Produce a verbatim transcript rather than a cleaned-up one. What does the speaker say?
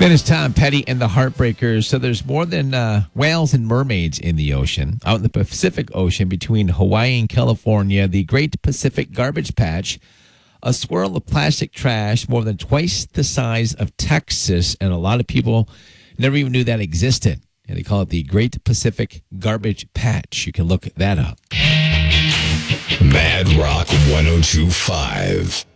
Finish Tom Petty and the Heartbreakers. So there's more than uh, whales and mermaids in the ocean. Out in the Pacific Ocean between Hawaii and California, the Great Pacific Garbage Patch, a swirl of plastic trash more than twice the size of Texas, and a lot of people never even knew that existed. And they call it the Great Pacific Garbage Patch. You can look that up. Mad Rock one oh two point five.